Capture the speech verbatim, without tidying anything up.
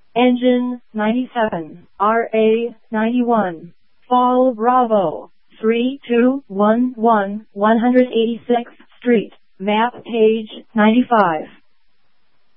Engine ninety-seven, R A ninety-one, Fall Bravo, three two one one, one hundred eighty-sixth Street, map page ninety-five.